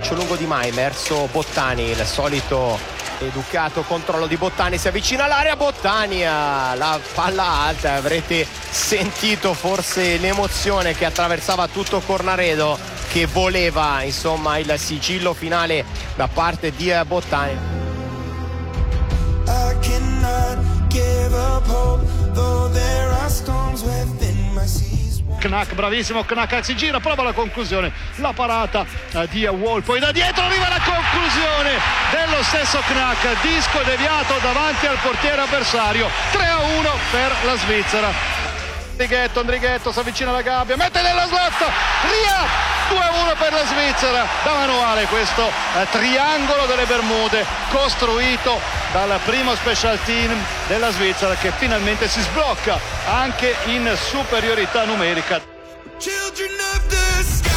calcio lungo di Mai verso Bottani, il solito educato controllo di Bottani, si avvicina all'area, Bottani la palla alta, avrete sentito forse l'emozione che attraversava tutto Cornaredo, che voleva insomma il sigillo finale da parte di Bottani. I cannot give up hope, though there are storms within my seas. Knack, bravissimo Knack, si gira, prova la conclusione, la parata di Wall, poi da dietro arriva la conclusione dello stesso Knack, disco deviato davanti al portiere avversario, 3-1 per la Svizzera. Andrighetto si avvicina alla gabbia, mette nella slot, via, 2-1 per la Svizzera, da manuale questo triangolo delle Bermude costruito dal primo special team della Svizzera, che finalmente si sblocca anche in superiorità numerica. Children of the sky.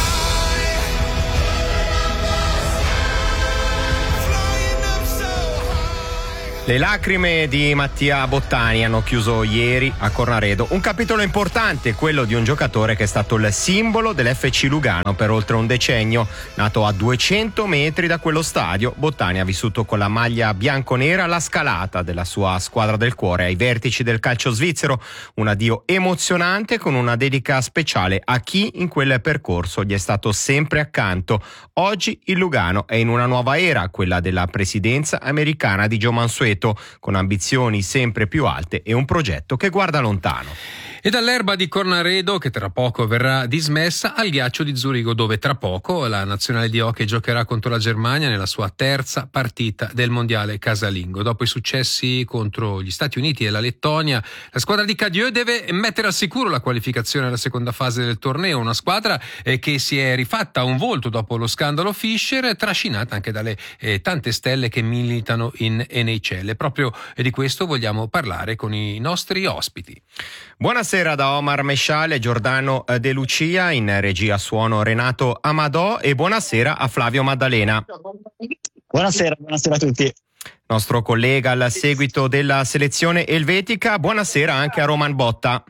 Le lacrime di Mattia Bottani hanno chiuso ieri a Cornaredo un capitolo importante, quello di un giocatore che è stato il simbolo dell'FC Lugano per oltre un decennio. Nato a 200 metri da quello stadio, Bottani ha vissuto con la maglia bianconera la scalata della sua squadra del cuore ai vertici del calcio svizzero, un addio emozionante con una dedica speciale a chi in quel percorso gli è stato sempre accanto. Oggi il Lugano è in una nuova era, quella della presidenza americana di Joe Mansueto, con ambizioni sempre più alte e un progetto che guarda lontano. E dall'erba di Cornaredo, che tra poco verrà dismessa, al ghiaccio di Zurigo, dove tra poco la nazionale di hockey giocherà contro la Germania nella sua terza partita del mondiale casalingo. Dopo i successi contro gli Stati Uniti e la Lettonia, la squadra di Cadieux deve mettere al sicuro la qualificazione alla seconda fase del torneo, una squadra che si è rifatta un volto dopo lo scandalo Fischer, trascinata anche dalle tante stelle che militano in NHL. Proprio di questo vogliamo parlare con i nostri ospiti. Buonasera da Omar Mescial e Giordano De Lucia, in regia suono Renato Amadò, e buonasera a Flavio Maddalena. Buonasera a tutti. Nostro collega al seguito della selezione elvetica, buonasera anche a Roman Botta.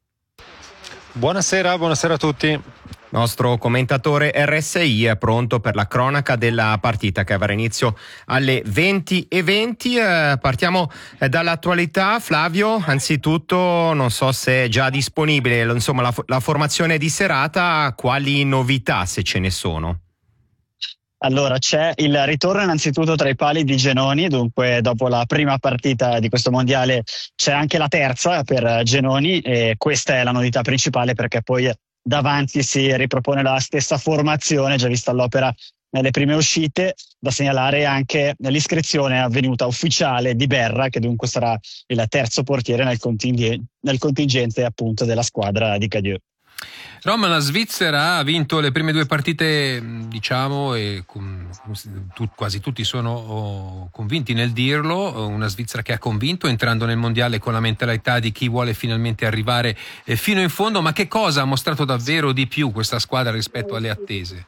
Buonasera a tutti. Nostro commentatore RSI è pronto per la cronaca della partita che avrà inizio alle 20:20. Partiamo dall'attualità. Flavio, anzitutto non so se è già disponibile insomma la formazione di serata, quali novità se ce ne sono? Allora, c'è il ritorno innanzitutto tra i pali di Genoni, dunque dopo la prima partita di questo mondiale c'è anche la terza per Genoni, e questa è la novità principale, perché poi davanti si ripropone la stessa formazione già vista all'opera nelle prime uscite. Da segnalare anche l'iscrizione avvenuta ufficiale di Berra, che dunque sarà il terzo portiere nel contingente appunto della squadra di Cadieux. Roma, la Svizzera ha vinto le prime due partite, diciamo, e quasi tutti sono convinti nel dirlo. Una Svizzera che ha convinto, entrando nel mondiale con la mentalità di chi vuole finalmente arrivare fino in fondo. Ma che cosa ha mostrato davvero di più questa squadra rispetto alle attese?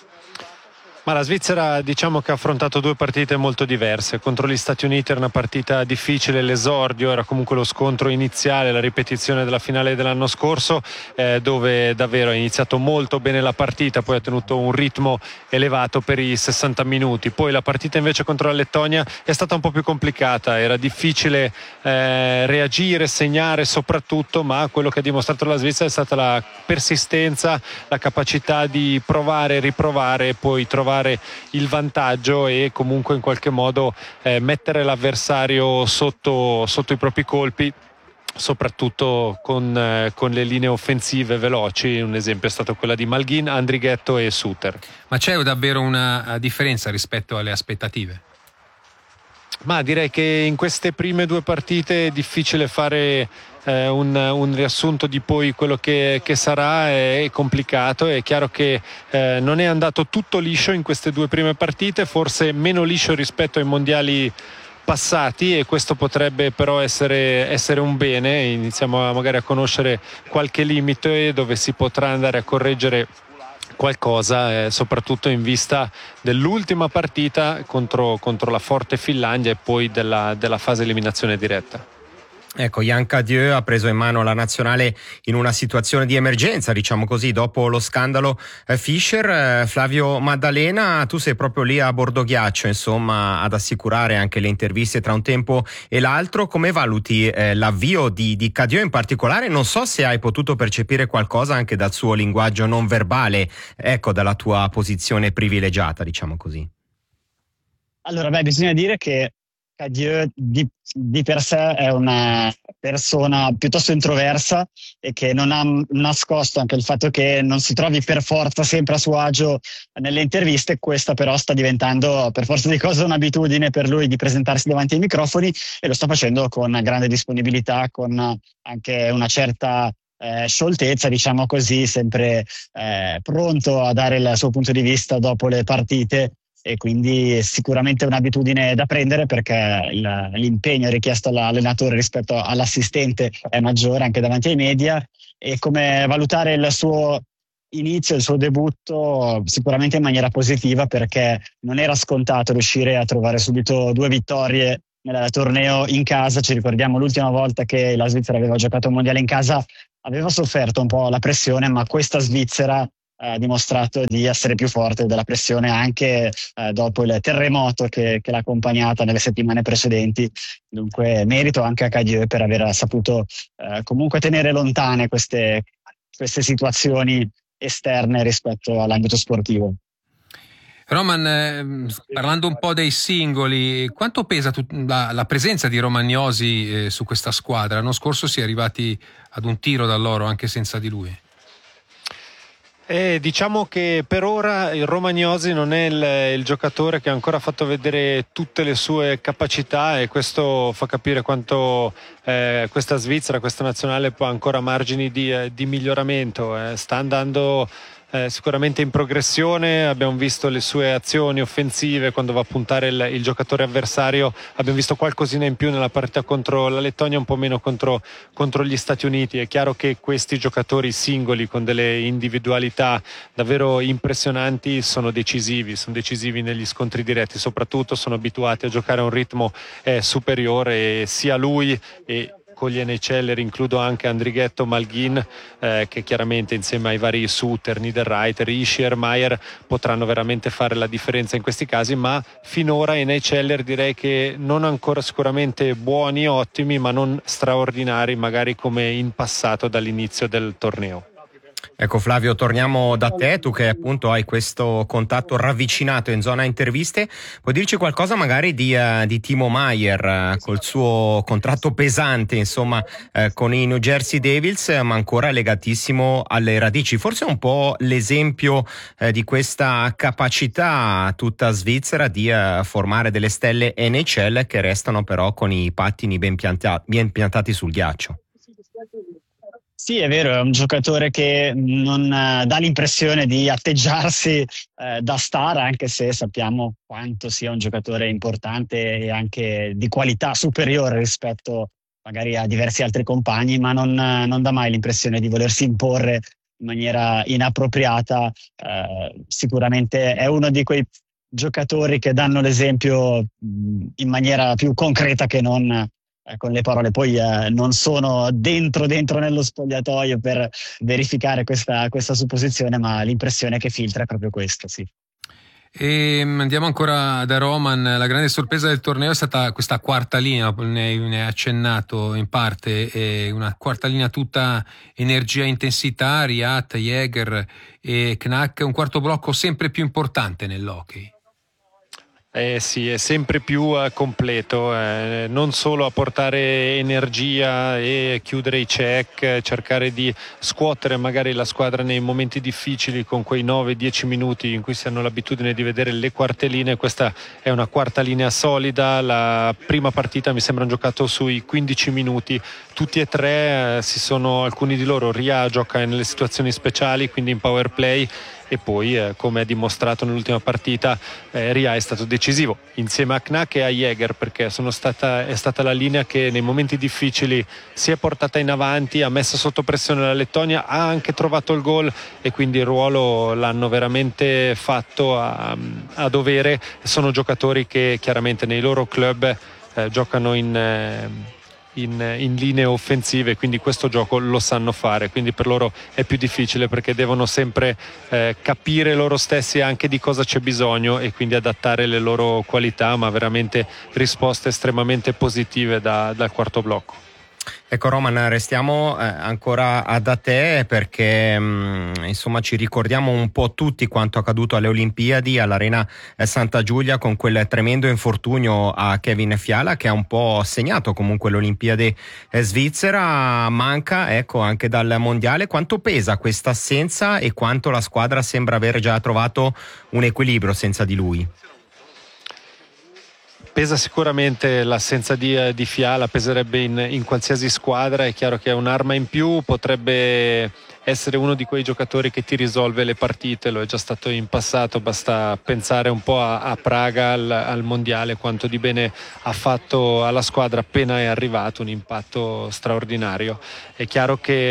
Ma la Svizzera, diciamo che ha affrontato due partite molto diverse. Contro gli Stati Uniti era una partita difficile, l'esordio era comunque lo scontro iniziale, la ripetizione della finale dell'anno scorso, dove davvero ha iniziato molto bene la partita, poi ha tenuto un ritmo elevato per i 60 minuti. Poi la partita invece contro la Lettonia è stata un po' più complicata, era difficile reagire, segnare soprattutto, ma quello che ha dimostrato la Svizzera è stata la persistenza, la capacità di provare, riprovare e poi trovare il vantaggio e comunque in qualche modo mettere l'avversario sotto i propri colpi, soprattutto con le linee offensive veloci. Un esempio è stato quella di Malghin, Andrighetto e Suter. Ma c'è davvero una differenza rispetto alle aspettative? Ma direi che in queste prime due partite è difficile fare un riassunto di poi quello che sarà, è complicato. È chiaro che non è andato tutto liscio in queste due prime partite, forse meno liscio rispetto ai mondiali passati, e questo potrebbe però essere un bene. Iniziamo magari a conoscere qualche limite dove si potrà andare a correggere qualcosa, soprattutto in vista dell'ultima partita contro la forte Finlandia e poi della fase eliminazione diretta. Ecco, Yann Cadieux ha preso in mano la nazionale in una situazione di emergenza, diciamo così, dopo lo scandalo Fischer. Flavio Maddalena, tu sei proprio lì a bordo ghiaccio, insomma, ad assicurare anche le interviste tra un tempo e l'altro. Come valuti l'avvio di Cadieux in particolare? Non so se hai potuto percepire qualcosa anche dal suo linguaggio non verbale, ecco, dalla tua posizione privilegiata, diciamo così. Allora, bisogna dire che Cadieux di per sé è una persona piuttosto introversa e che non ha nascosto anche il fatto che non si trovi per forza sempre a suo agio nelle interviste. Questa però sta diventando per forza di cose un'abitudine per lui di presentarsi davanti ai microfoni, e lo sta facendo con grande disponibilità, con anche una certa scioltezza, diciamo così, sempre pronto a dare il suo punto di vista dopo le partite. E quindi sicuramente è un'abitudine da prendere, perché l'impegno richiesto all'allenatore rispetto all'assistente è maggiore anche davanti ai media. E come valutare il suo inizio, il suo debutto? Sicuramente in maniera positiva, perché non era scontato riuscire a trovare subito 2 vittorie nel torneo in casa. Ci ricordiamo l'ultima volta che la Svizzera aveva giocato un mondiale in casa, aveva sofferto un po' la pressione, ma questa Svizzera ha dimostrato di essere più forte della pressione anche dopo il terremoto che l'ha accompagnata nelle settimane precedenti. Dunque merito anche a Cadieux per aver saputo comunque tenere lontane queste situazioni esterne rispetto all'ambito sportivo. Roman, parlando un po' dei singoli, quanto pesa la presenza di Romagnosi su questa squadra? L'anno scorso si è arrivati ad un tiro dall'oro anche senza di lui. Diciamo che per ora il Romagnosi non è il giocatore che ha ancora fatto vedere tutte le sue capacità, e questo fa capire quanto questa Svizzera, questa nazionale, ha ancora margini di miglioramento. Sta andando sicuramente in progressione. Abbiamo visto le sue azioni offensive quando va a puntare il giocatore avversario. Abbiamo visto qualcosina in più nella partita contro la Lettonia, un po' meno contro gli Stati Uniti. È chiaro che questi giocatori singoli con delle individualità davvero impressionanti sono decisivi negli scontri diretti. Soprattutto sono abituati a giocare a un ritmo superiore, e sia lui e con gli NHLer includo anche Andrighetto, Malghin, che chiaramente insieme ai vari Suter, Niederreiter, Ischier, Maier potranno veramente fare la differenza in questi casi. Ma finora NHLer direi che non ancora sicuramente buoni, ottimi, ma non straordinari, magari come in passato dall'inizio del torneo. Ecco Flavio, torniamo da te, tu che appunto hai questo contatto ravvicinato in zona interviste. Puoi dirci qualcosa magari di Timo Maier, col suo contratto pesante, insomma, con i New Jersey Devils, ma ancora legatissimo alle radici. Forse un po' l'esempio di questa capacità tutta svizzera di formare delle stelle NHL che restano però con i pattini ben piantati sul ghiaccio. Sì, è vero, è un giocatore che non dà l'impressione di atteggiarsi da star, anche se sappiamo quanto sia un giocatore importante e anche di qualità superiore rispetto magari a diversi altri compagni, ma non dà mai l'impressione di volersi imporre in maniera inappropriata. Sicuramente è uno di quei giocatori che danno l'esempio in maniera più concreta che non con le parole. Poi non sono dentro nello spogliatoio per verificare questa supposizione, ma l'impressione che filtra è proprio questa, sì. E andiamo ancora da Roman. La grande sorpresa del torneo è stata questa quarta linea, ne hai accennato in parte, una quarta linea tutta energia e intensità, Riat, Jäger e Knack, un quarto blocco sempre più importante nell'hockey. Sì, è sempre più completo, non solo a portare energia e chiudere i check, cercare di scuotere magari la squadra nei momenti difficili con quei 9-10 minuti in cui si hanno l'abitudine di vedere le quarte linee. Questa è una quarta linea solida. La prima partita mi sembra giocato sui 15 minuti, tutti e tre alcuni di loro, Ria gioca nelle situazioni speciali, quindi in power play, e poi come ha dimostrato nell'ultima partita Ria è stato decisivo insieme a Knack e a Jäger, perché è stata la linea che nei momenti difficili si è portata in avanti, ha messo sotto pressione la Lettonia, ha anche trovato il gol, e quindi il ruolo l'hanno veramente fatto a dovere. Sono giocatori che chiaramente nei loro club giocano in in linee offensive, quindi questo gioco lo sanno fare, quindi per loro è più difficile perché devono sempre capire loro stessi anche di cosa c'è bisogno e quindi adattare le loro qualità, ma veramente risposte estremamente positive dal quarto blocco. Ecco Roman, restiamo ancora da te perché insomma ci ricordiamo un po' tutti quanto accaduto alle Olimpiadi all'Arena Santa Giulia con quel tremendo infortunio a Kevin Fiala che ha un po' segnato comunque l'Olimpiade svizzera, manca ecco anche dal mondiale. Quanto pesa questa assenza e quanto la squadra sembra aver già trovato un equilibrio senza di lui? Pesa sicuramente l'assenza di Fiala, peserebbe in qualsiasi squadra, è chiaro che è un'arma in più, potrebbe essere uno di quei giocatori che ti risolve le partite, lo è già stato in passato, basta pensare un po' a Praga al mondiale, quanto di bene ha fatto alla squadra appena è arrivato, un impatto straordinario. È chiaro che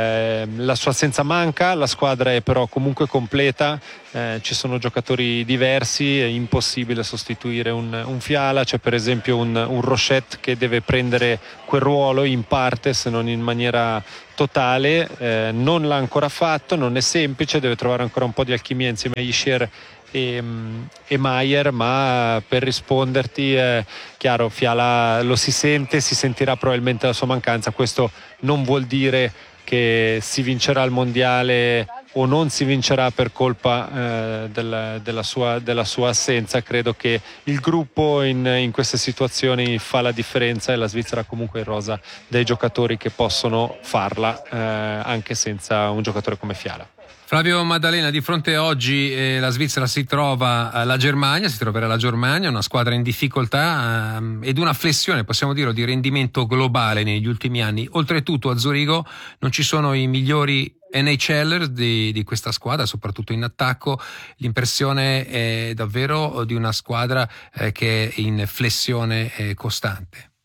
la sua assenza manca, la squadra è però comunque completa, ci sono giocatori diversi, è impossibile sostituire un Fiala, c'è per esempio un Rochette che deve prendere quel ruolo in parte se non in maniera totale, non l'ha ancora fatto, non è semplice, deve trovare ancora un po' di alchimia insieme a Ischier e Maier, ma per risponderti chiaro, Fiala lo si sente, si sentirà probabilmente la sua mancanza. Questo non vuol dire che si vincerà il mondiale o non si vincerà per colpa della sua assenza. Credo che il gruppo in queste situazioni fa la differenza e la Svizzera comunque in rosa dei giocatori che possono farla anche senza un giocatore come Fiala. Flavio Maddalena, di fronte oggi la Svizzera si troverà la Germania, una squadra in difficoltà ed una flessione, possiamo dire, di rendimento globale negli ultimi anni. Oltretutto a Zurigo non ci sono i migliori NHLer di questa squadra, soprattutto in attacco. L'impressione è davvero di una squadra che è in flessione costante.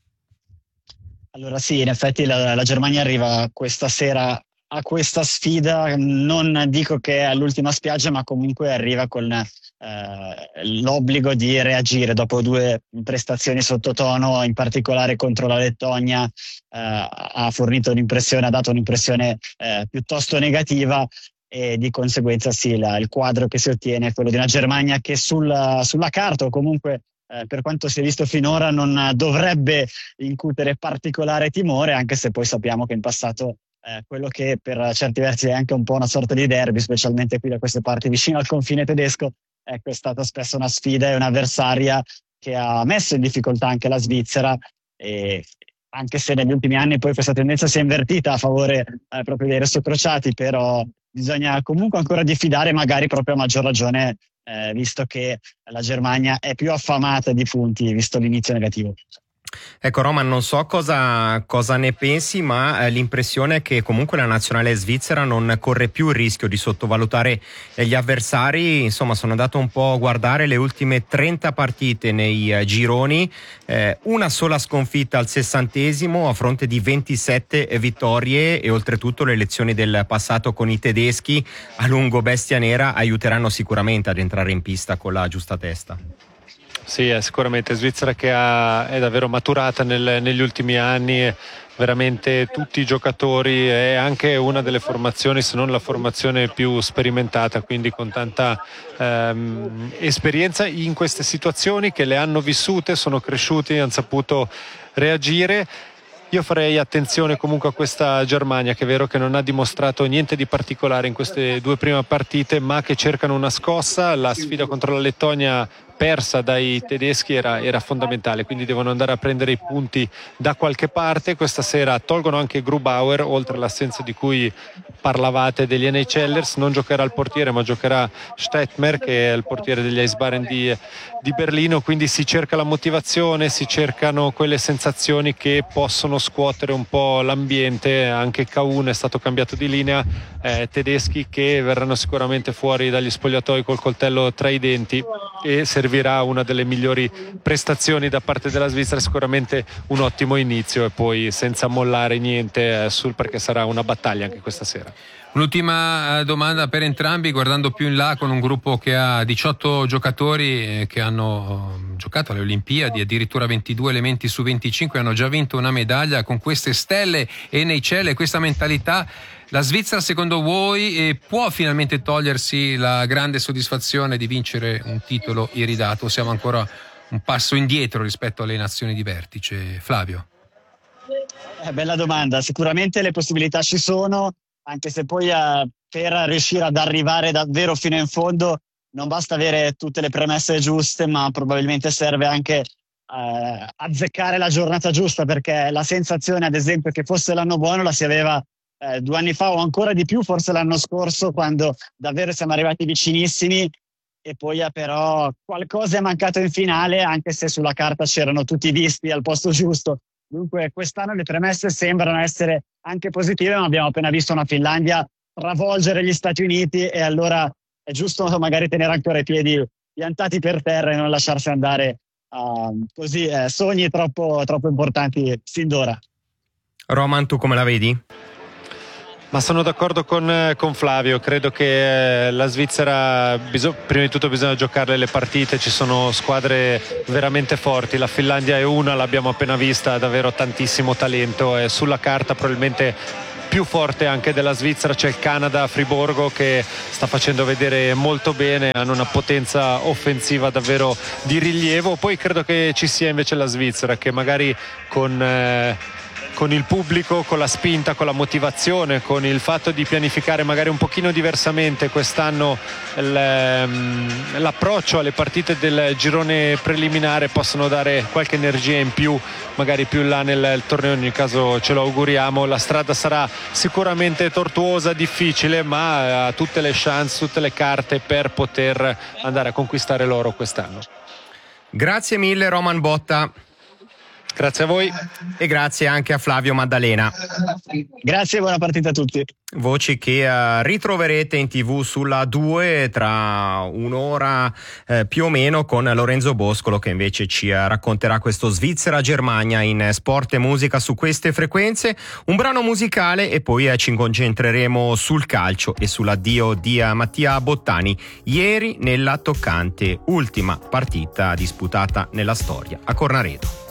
Allora sì, in effetti la Germania arriva questa sera a questa sfida, non dico che è all'ultima spiaggia, ma comunque arriva con l'obbligo di reagire dopo 2 prestazioni sottotono, in particolare contro la Lettonia ha dato un'impressione piuttosto negativa e di conseguenza sì, il quadro che si ottiene è quello di una Germania che sulla carta o comunque per quanto si è visto finora non dovrebbe incutere particolare timore, anche se poi sappiamo che in passato quello che per certi versi è anche un po' una sorta di derby, specialmente qui da queste parti vicino al confine tedesco, ecco, è stata spesso una sfida e un'avversaria che ha messo in difficoltà anche la Svizzera, e anche se negli ultimi anni poi questa tendenza si è invertita a favore proprio dei rossocrociati, però bisogna comunque ancora diffidare, magari proprio a maggior ragione visto che la Germania è più affamata di punti visto l'inizio negativo. Ecco Roman, non so cosa ne pensi, ma l'impressione è che comunque la nazionale svizzera non corre più il rischio di sottovalutare gli avversari. Insomma, sono andato un po' a guardare le ultime 30 partite nei gironi, una sola sconfitta al 60° a fronte di 27 vittorie e oltretutto le lezioni del passato con i tedeschi a lungo bestia nera aiuteranno sicuramente ad entrare in pista con la giusta testa. Sì, è sicuramente Svizzera che è davvero maturata negli ultimi anni, veramente tutti i giocatori, è anche una delle formazioni, se non la formazione più sperimentata, quindi con tanta esperienza in queste situazioni che le hanno vissute, sono cresciuti, hanno saputo reagire. Io farei attenzione comunque a questa Germania, che è vero che non ha dimostrato niente di particolare in queste 2 prime partite, ma che cercano una scossa. La sfida contro la Lettonia persa dai tedeschi era fondamentale, quindi devono andare a prendere i punti da qualche parte. Questa sera tolgono anche Grubauer, oltre all'assenza di cui parlavate degli NHLers, non giocherà il portiere ma giocherà Stettmer, che è il portiere degli Eisbären di Berlino, quindi si cerca la motivazione, si cercano quelle sensazioni che possono scuotere un po' l'ambiente. Anche Kaun è stato cambiato di linea, tedeschi che verranno sicuramente fuori dagli spogliatoi col coltello tra i denti, e servirà servirà una delle migliori prestazioni da parte della Svizzera, sicuramente un ottimo inizio e poi senza mollare niente perché sarà una battaglia anche questa sera. Un'ultima domanda per entrambi, guardando più in là, con un gruppo che ha 18 giocatori che hanno giocato alle Olimpiadi, addirittura 22 elementi su 25, hanno già vinto una medaglia. Con queste stelle e nei cieli e questa mentalità, la Svizzera secondo voi può finalmente togliersi la grande soddisfazione di vincere un titolo iridato, o siamo ancora un passo indietro rispetto alle nazioni di vertice? Flavio? Bella domanda, sicuramente le possibilità ci sono, anche se poi per riuscire ad arrivare davvero fino in fondo non basta avere tutte le premesse giuste, ma probabilmente serve anche azzeccare la giornata giusta, perché la sensazione, ad esempio, che fosse l'anno buono la si aveva 2 anni fa o ancora di più, forse l'anno scorso, quando davvero siamo arrivati vicinissimi e poi però qualcosa è mancato in finale, anche se sulla carta c'erano tutti i visti al posto giusto. Dunque quest'anno le premesse sembrano essere anche positive, ma abbiamo appena visto una Finlandia travolgere gli Stati Uniti, e allora è giusto magari tenere ancora i piedi piantati per terra e non lasciarsi andare a sogni troppo importanti sin d'ora. Roman, tu come la vedi? Ma sono d'accordo con Flavio, credo che la Svizzera prima di tutto bisogna giocarle le partite, ci sono squadre veramente forti, la Finlandia è una, l'abbiamo appena vista, ha davvero tantissimo talento e sulla carta probabilmente più forte anche della Svizzera c'è il Canada a Friburgo che sta facendo vedere molto bene, hanno una potenza offensiva davvero di rilievo. Poi credo che ci sia invece la Svizzera che magari con il pubblico, con la spinta, con la motivazione, con il fatto di pianificare magari un pochino diversamente quest'anno l'approccio alle partite del girone preliminare, possono dare qualche energia in più, magari più in là nel torneo. In ogni caso ce lo auguriamo. La strada sarà sicuramente tortuosa, difficile, ma ha tutte le chance, tutte le carte per poter andare a conquistare l'oro quest'anno. Grazie mille Roman Botta. Grazie a voi. E grazie anche a Flavio Maddalena. Grazie e buona partita a tutti. Voci che ritroverete in TV sulla 2 tra un'ora più o meno, con Lorenzo Boscolo che invece ci racconterà questo Svizzera-Germania in Sport e Musica su queste frequenze. Un brano musicale e poi ci concentreremo sul calcio e sull'addio di Mattia Bottani ieri nella toccante ultima partita disputata nella storia a Cornaredo.